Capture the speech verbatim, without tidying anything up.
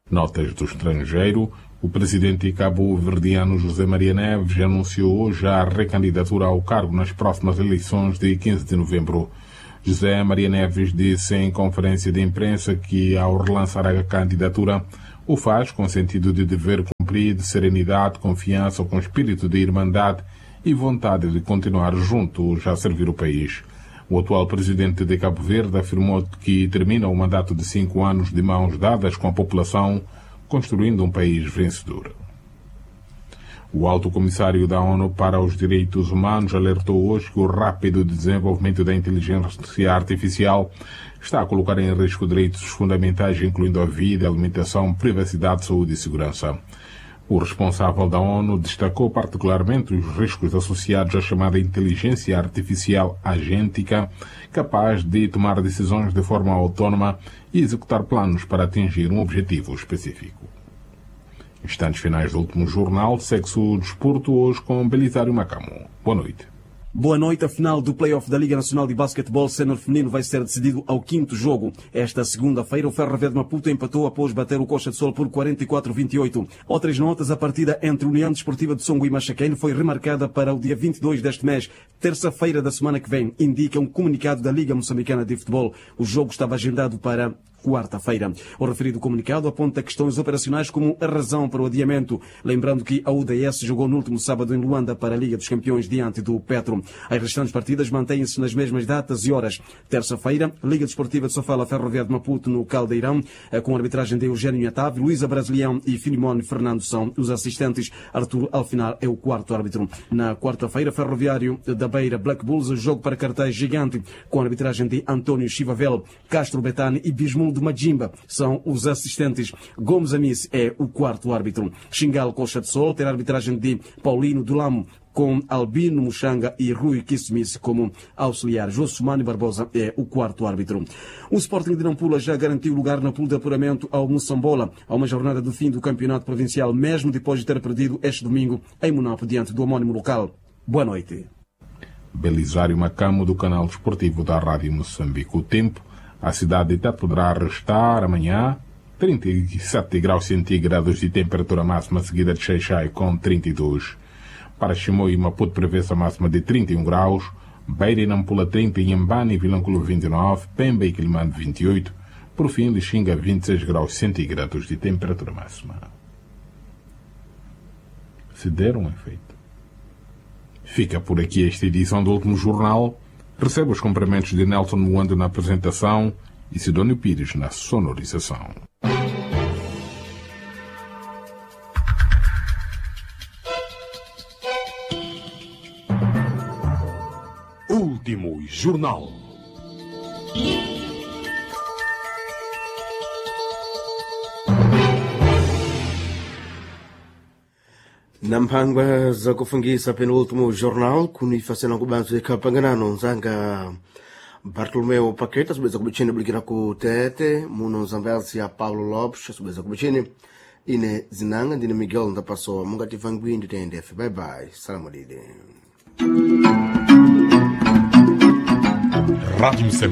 Notas do estrangeiro. O presidente cabo-verdiano José Maria Neves anunciou hoje a recandidatura ao cargo nas próximas eleições de quinze de novembro. José Maria Neves disse em conferência de imprensa que, ao relançar a candidatura, o faz com sentido de dever cumprido, serenidade, confiança, com espírito de irmandade e vontade de continuar juntos a servir o país. O atual presidente de Cabo Verde afirmou que termina o mandato de cinco anos de mãos dadas com a população, construindo um país vencedor. O alto comissário da ONU para os Direitos Humanos alertou hoje que o rápido desenvolvimento da inteligência artificial está a colocar em risco direitos fundamentais, incluindo a vida, alimentação, privacidade, saúde e segurança. O responsável da ONU destacou particularmente os riscos associados à chamada inteligência artificial agêntica, capaz de tomar decisões de forma autónoma e executar planos para atingir um objetivo específico. Instantes finais do último jornal, segue-se o desporto hoje com Belisário Macamo. Boa noite. Boa noite. A final do play-off da Liga Nacional de Basquetebol Sénior Feminino vai ser decidido ao quinto jogo. Esta segunda-feira, o Ferro Verde Maputo empatou após bater o Coxa de Sol por quarenta e quatro a vinte e oito. Outras notas, a partida entre a União Desportiva de Songo e Machaquém foi remarcada para o dia vinte e dois deste mês, terça-feira da semana que vem, indica um comunicado da Liga Moçambicana de Futebol. O jogo estava agendado para quarta-feira. O referido comunicado aponta questões operacionais como a razão para o adiamento, lembrando que a U D S jogou no último sábado em Luanda para a Liga dos Campeões diante do Petro. As restantes partidas mantêm-se nas mesmas datas e horas. Terça-feira, Liga Desportiva de Sofala Ferro Verde Maputo no Caldeirão, com a arbitragem de Eugênio Nhatav, Luísa Brasilião e Filimone Fernando são os assistentes. Arturo Alfinar é o quarto árbitro. Na quarta-feira, Ferroviário da Beira Black Bulls, jogo para cartaz gigante, com a arbitragem de António Chivavel, Castro Betani e Bismundo de Majimba são os assistentes. Gomes Amis é o quarto árbitro. Xingal Coxa de Sol tem a arbitragem de Paulino Dulamo, com Albino Muxanga e Rui Kismis como auxiliares. Jossumani Barbosa é o quarto árbitro. O Sporting de Nampula já garantiu lugar na pool de apuramento ao Moçambola, a uma jornada do fim do campeonato provincial, mesmo depois de ter perdido este domingo em Monapo diante do homónimo local. Boa noite. Belisário Macamo, do canal desportivo da Rádio Moçambique. O tempo: a cidade até poderá restar amanhã trinta e sete graus centígrados de temperatura máxima, seguida de Xai-Xai com trinta e dois. Para Chimoio e Maputo prevê-se a máxima de trinta e um graus, Beira e Nampula trinta, Inhambane e Vilanculo vinte e nove, Pemba e Quilimane vinte e oito, por fim Lixinga vinte e seis graus centígrados de temperatura máxima. Se der um efeito. Fica por aqui esta edição do último jornal. Recebe os cumprimentos de Nelson Moando na apresentação e Sidónio Pires na sonorização. Último jornal. Namphangwa za kufungisa penúltimo jornal kunifasena kubantu ekapanganano nzanga Bartolomeu Paqueta subeza kubichini bulikira ku Tete muno Zambelsi ya Paulo Lopes subeza kubichini ine zinanga ndine Miguel ndapasoa mungati vangwi nditende. Bye bye, salamu dide. Rádio